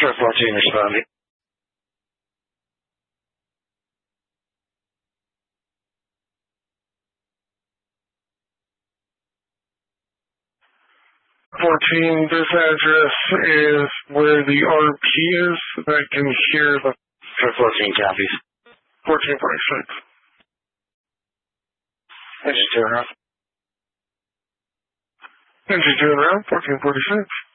Sure, 14 responding. This address is where the RP is. I can hear the... Sure, 14 copies. 1446. Engine 2 and around. Engine 2 and around, 1446.